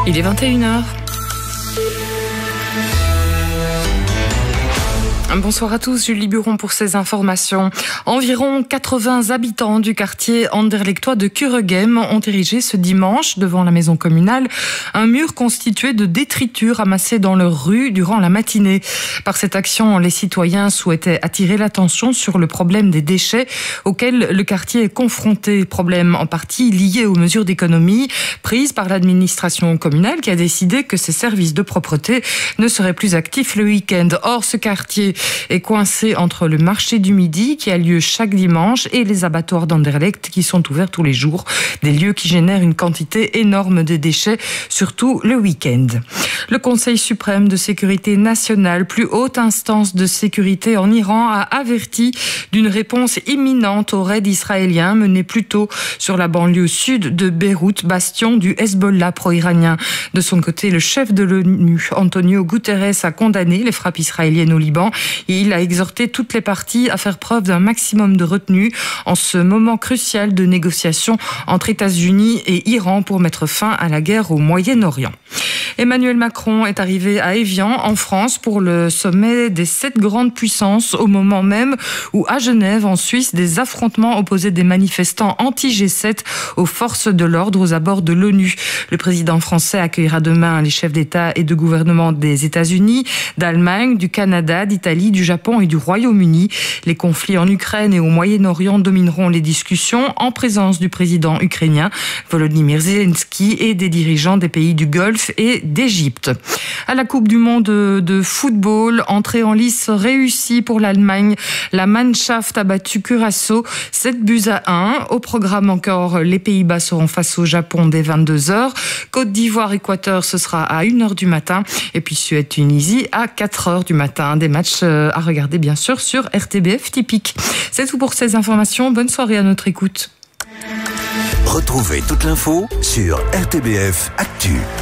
Il est 21h. Bonsoir à tous, Julie Buron pour ces informations. Environ 80 habitants du quartier anderlechtois de Kuregem ont érigé ce dimanche, devant la maison communale, un mur constitué de détritus ramassés dans leur rue durant la matinée. Par cette action, les citoyens souhaitaient attirer l'attention sur le problème des déchets auquel le quartier est confronté. Problème en partie lié aux mesures d'économie prises par l'administration communale qui a décidé que ses services de propreté ne seraient plus actifs le week-end. Or, ce quartier est coincé entre le marché du midi qui a lieu chaque dimanche et les abattoirs d'Anderlecht qui sont ouverts tous les jours. Des lieux qui génèrent une quantité énorme de déchets, surtout le week-end. Le Conseil suprême de sécurité nationale, plus haute instance de sécurité en Iran, a averti d'une réponse imminente au raid israélien mené plus tôt sur la banlieue sud de Beyrouth, bastion du Hezbollah pro-iranien. De son côté, le chef de l'ONU, Antonio Guterres, a condamné les frappes israéliennes au Liban et il a exhorté toutes les parties à faire preuve d'un maximum de retenue en ce moment crucial de négociations entre États-Unis et Iran pour mettre fin à la guerre au Moyen-Orient. Emmanuel Macron est arrivé à Évian, en France, pour le sommet des 7 grandes puissances, au moment même où, à Genève, en Suisse, des affrontements opposaient des manifestants anti-G7 aux forces de l'ordre aux abords de l'ONU. Le président français accueillera demain les chefs d'État et de gouvernement des États-Unis, d'Allemagne, du Canada, d'Italie, du Japon et du Royaume-Uni. Les conflits en Ukraine et au Moyen-Orient domineront les discussions en présence du président ukrainien Volodymyr Zelensky et des dirigeants des pays du Golfe et d'Égypte. À la Coupe du Monde de football, entrée en lice réussie pour l'Allemagne. La Mannschaft a battu Curaçao 7-1. Au programme encore, les Pays-Bas seront face au Japon dès 22h. Côte d'Ivoire-Équateur, ce sera à 1h du matin. Et puis Suède-Tunisie à 4h du matin. Des matchs à regarder bien sûr sur RTBF typique. C'est tout pour ces informations. Bonne soirée à notre écoute. Retrouvez toute l'info sur RTBF Actu.